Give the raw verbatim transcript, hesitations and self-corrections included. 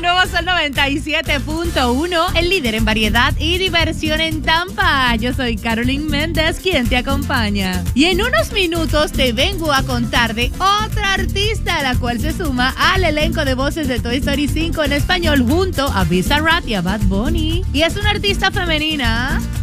nuevo Sol noventa y siete punto uno, el líder en variedad y diversión en Tampa. Yo soy Carolyn Méndez, quien te acompaña. Y en unos minutos te vengo a contar de otra artista, la cual se suma al elenco de voces de Toy Story cinco en español junto a Bizarrap y a Bad Bunny. Y es una artista femenina